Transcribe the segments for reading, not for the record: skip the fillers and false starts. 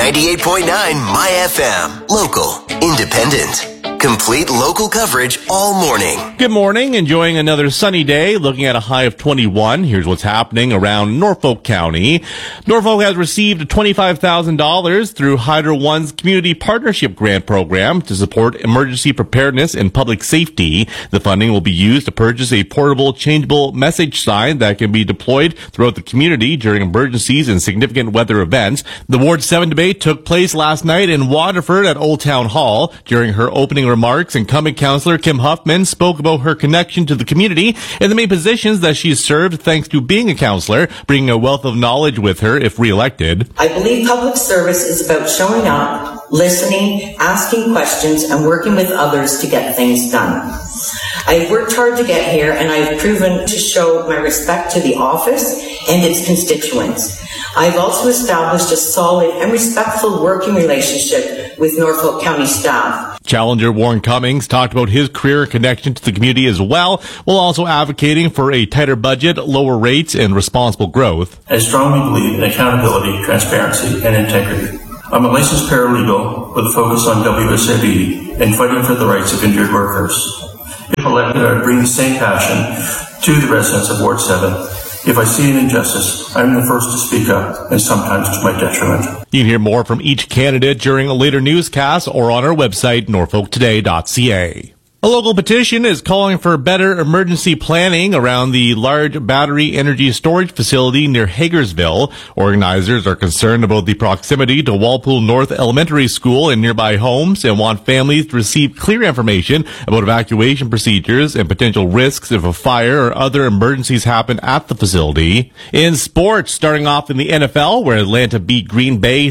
98.9 My FM. Local, independent. Complete local coverage all morning. Good morning. Enjoying another sunny day. Looking at a high of 21. Here's what's happening around Norfolk County. Norfolk has received $25,000 through Hydro One's Community Partnership Grant Program to support emergency preparedness and public safety. The funding will be used to purchase a portable, changeable message sign that can be deployed throughout the community during emergencies and significant weather events. The Ward 7 debate took place last night in Waterford at Old Town Hall. During her opening remarks, incumbent councillor Kim Huffman spoke about her connection to the community and the main positions that she's served thanks to being a councillor, bringing a wealth of knowledge with her if re-elected. I believe public service is about showing up, listening, asking questions, and working with others to get things done. I've worked hard to get here, and I've proven to show my respect to the office and its constituents. I've also established a solid and respectful working relationship with Norfolk County staff. Challenger Warren Cummings talked about his career and connection to the community as well, while also advocating for a tighter budget, lower rates, and responsible growth. I strongly believe in accountability, transparency, and integrity. I'm a licensed paralegal with a focus on WSIB and fighting for the rights of injured workers. If elected, I would bring the same passion to the residents of Ward 7. If I see an injustice, I'm the first to speak up, and sometimes to my detriment. You can hear more from each candidate during a later newscast or on our website, norfolktoday.ca. A local petition is calling for better emergency planning around the large battery energy storage facility near Hagersville. Organizers are concerned about the proximity to Walpole North Elementary School and nearby homes and want families to receive clear information about evacuation procedures and potential risks if a fire or other emergencies happen at the facility. In sports, starting off in the NFL, where Atlanta beat Green Bay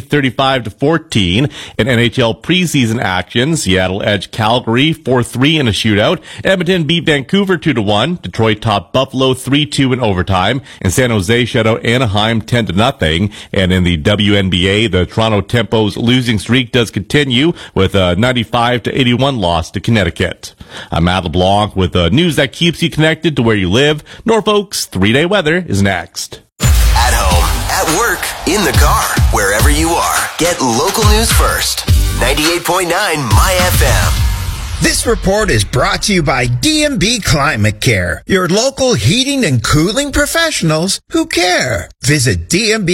35-14. In NHL preseason action, Seattle edged Calgary 4-3 in a shootout. Edmonton beat Vancouver 2-1. Detroit topped Buffalo 3-2 in overtime, and San Jose shut out Anaheim 10-0. And in the WNBA, the Toronto Tempo's losing streak does continue with a 95-81 loss to Connecticut. I'm Matt LeBlanc with the news that keeps you connected to where you live. Norfolk's 3-day weather is next. At home, at work, in the car, wherever you are, get local news first. 98.9 My FM. This report is brought to you by D&B Climate Care, your local heating and cooling professionals who care. Visit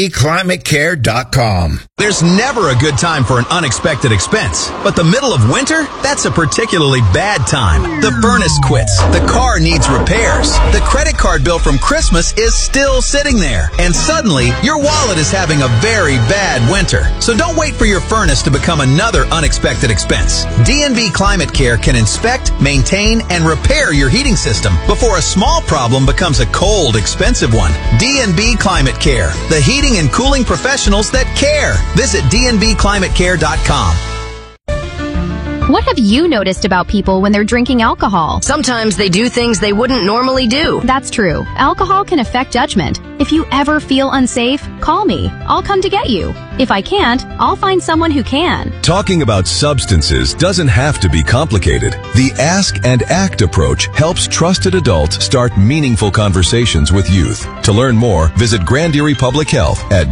dmbclimatecare.com. There's never a good time for an unexpected expense, but the middle of winter, that's a particularly bad time. The furnace quits, the car needs repairs, the credit card bill from Christmas is still sitting there, and suddenly your wallet is having a very bad winter. So don't wait for your furnace to become another unexpected expense. D&B Climate Care can inspect, maintain, and repair your heating system before a small problem becomes a cold, expensive one. D&B Climate Care, the heating and cooling professionals that care. Visit dnbclimatecare.com. What have you noticed about people when they're drinking alcohol? Sometimes they do things they wouldn't normally do. That's true. Alcohol can affect judgment. If you ever feel unsafe, call me. I'll come to get you. If I can't, I'll find someone who can. Talking about substances doesn't have to be complicated. The Ask and Act approach helps trusted adults start meaningful conversations with youth. To learn more, visit Grand Erie Public Health at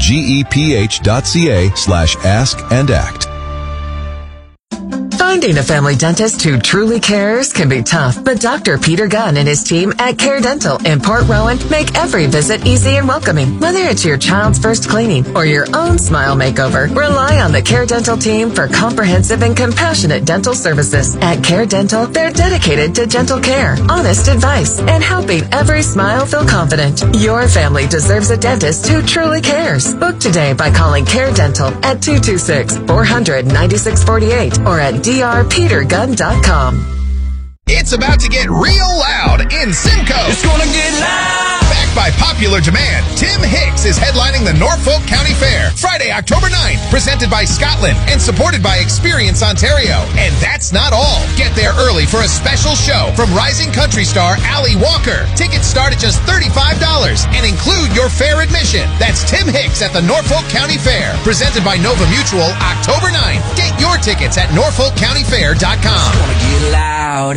geph.ca/askandact. Finding a family dentist who truly cares can be tough, but Dr. Peter Gunn and his team at Care Dental in Port Rowan make every visit easy and welcoming. Whether it's your child's first cleaning or your own smile makeover, rely on the Care Dental team for comprehensive and compassionate dental services. At Care Dental, they're dedicated to gentle care, honest advice, and helping every smile feel confident. Your family deserves a dentist who truly cares. Book today by calling Care Dental at 226-400-9648 or at drpetergunn.com. It's about to get real loud in Simcoe. It's gonna get loud. Backed by popular demand, Tim Hicks is headlining the Norfolk County Fair Friday, October 9th, presented by Scotland and supported by Experience Ontario. And that's not all. Get there early for a special show from rising country star Ali Walker. Tickets start at just $35 and include your fair admission. That's Tim Hicks at the Norfolk County Fair, presented by Nova Mutual, October 9th. Get your tickets at norfolkcountyfair.com. It's gonna get loud.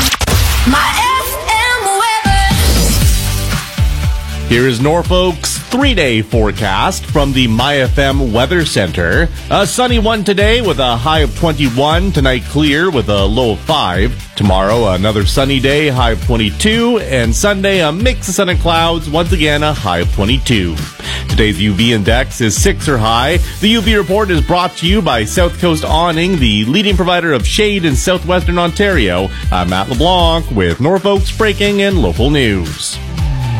My FM weather. Here is Norfolk's 3-day forecast from the MyFM Weather Center. A sunny one today with a high of 21. Tonight clear with a low of 5. Tomorrow another sunny day, high of 22. And Sunday a mix of sun and clouds. Once again a high of 22. Today's UV index is 6 or high. The UV report is brought to you by South Coast Awning, the leading provider of shade in southwestern Ontario. I'm Matt LeBlanc with Norfolk's breaking and local news.